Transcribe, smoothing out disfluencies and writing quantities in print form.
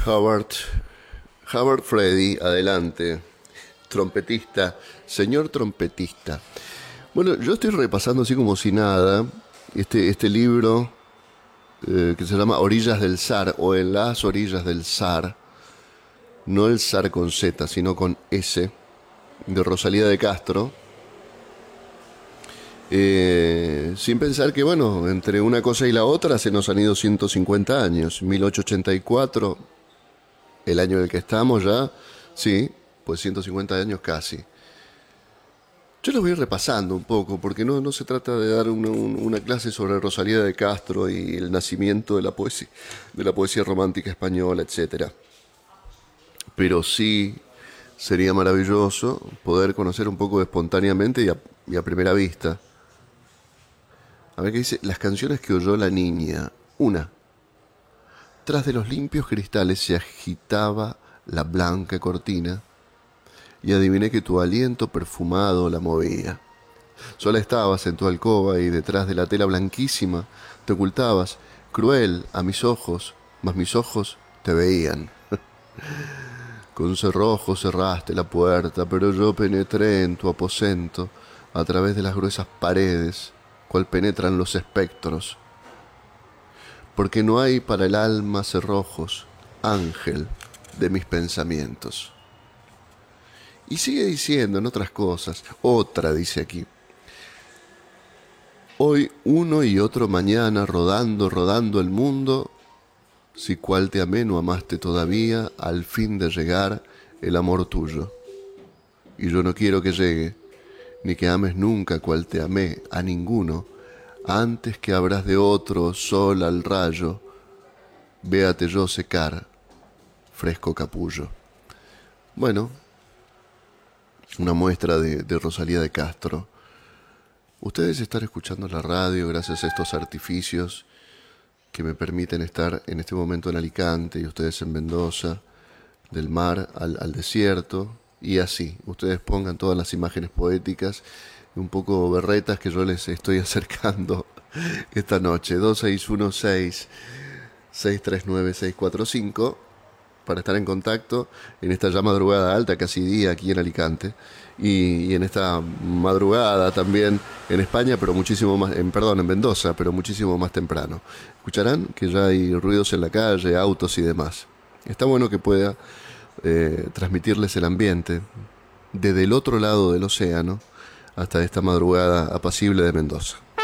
Howard, Howard Freddy, adelante. Trompetista, señor trompetista. Bueno, yo estoy repasando así como si nada este libro que se llama Orillas del Zar o En las orillas del Zar. No el Zar con Z, sino con S, de Rosalía de Castro. Sin pensar que, bueno, entre una cosa y la otra se nos han ido 150 años. 1884, el año en el que estamos ya, sí, pues 150 años casi. Yo lo voy a ir repasando un poco, porque no se trata de dar una clase sobre Rosalía de Castro y el nacimiento de la poesía romántica española, etcétera. Pero sí sería maravilloso poder conocer un poco espontáneamente y a primera vista. A ver qué dice. Las canciones que oyó la niña. Una. Tras de los limpios cristales se agitaba la blanca cortina y adiviné que tu aliento perfumado la movía. Sola estabas en tu alcoba y detrás de la tela blanquísima te ocultabas, cruel a mis ojos, mas mis ojos te veían. Con cerrojo cerraste la puerta, pero yo penetré en tu aposento a través de las gruesas paredes, cual penetran los espectros. Porque no hay para el alma cerrojos, ángel de mis pensamientos. Y sigue diciendo en otras cosas, otra dice aquí. Hoy uno y otro mañana rodando, rodando el mundo, si cual te amé no amaste todavía, al fin de llegar el amor tuyo. Y yo no quiero que llegue, ni que ames nunca cual te amé a ninguno, antes que habrás de otro sol al rayo, véate yo secar, fresco capullo. Bueno, una muestra de Rosalía de Castro. Ustedes están escuchando la radio gracias a estos artificios que me permiten estar en este momento en Alicante y ustedes en Mendoza, del mar al desierto, y así, ustedes pongan todas las imágenes poéticas y un poco berretas que yo les estoy acercando esta noche. 2616-639-645 para estar en contacto en esta ya madrugada alta, casi día aquí en Alicante, y en esta madrugada también en España, pero muchísimo más, en Mendoza, pero muchísimo más temprano. Escucharán que ya hay ruidos en la calle, autos y demás. Está bueno que pueda transmitirles el ambiente desde el otro lado del océano hasta esta madrugada apacible de Mendoza.